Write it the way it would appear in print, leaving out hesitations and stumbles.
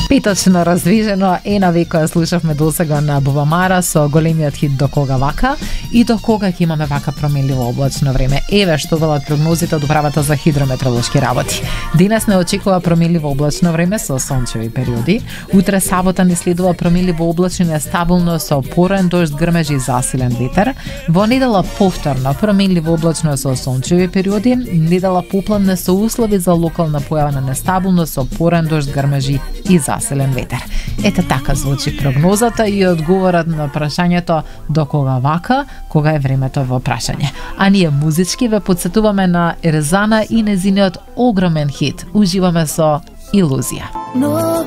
Петочно развижено е навекоја слушавме досега на Бувамара со големиот хит До кога вака и до кога ќе имаме вака променливо облачно време. Еве што велат прогнозите од управата за хидрометеоролошки работи. Денес не очекува променливо облачно време со сончеви периоди. Утре сабота ни следува променливо облачно и нестабилно со порен дожд, грмежи и засилен ветер. Во недела повторно променливо облачно со сончеви периоди. Недела попладне со услови за локална појава на нестабилност со порен дожд, грмежи и засилен ветер. Ете така звучи прогнозата и одговорот на прашањето до кога вака, кога е времето во прашање. А ние музички ве подсетуваме на Ерзана и незиниот огромен хит. Уживаме со Илузија.